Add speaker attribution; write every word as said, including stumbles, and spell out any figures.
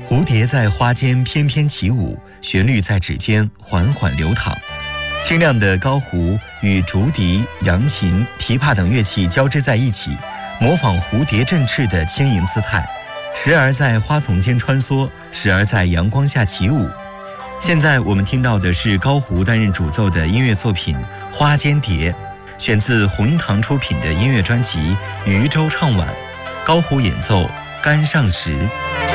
Speaker 1: 蝴蝶在花间翩翩起舞，旋律在指间缓缓流淌。清亮的高胡与竹笛、扬琴、琵琶等乐器交织在一起，模仿蝴蝶振翅的轻盈姿态，时而在花丛间穿梭，时而在阳光下起舞。现在我们听到的是高胡担任主奏的音乐作品《花间蝶》，选自红音堂出品的音乐专辑《渔舟唱晚》，高胡演奏《竿上石》。